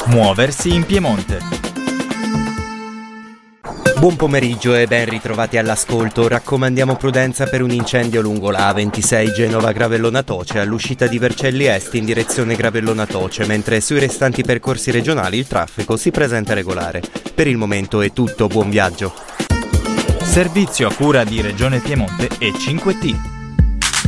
Muoversi in Piemonte. Buon pomeriggio e ben ritrovati all'ascolto. Raccomandiamo prudenza per un incendio lungo la A26 Genova-Gravellona Toce all'uscita di Vercelli Est in direzione Gravellona Toce, mentre sui restanti percorsi regionali il traffico si presenta regolare. Per il momento è tutto, buon viaggio. Servizio a cura di Regione Piemonte e 5T.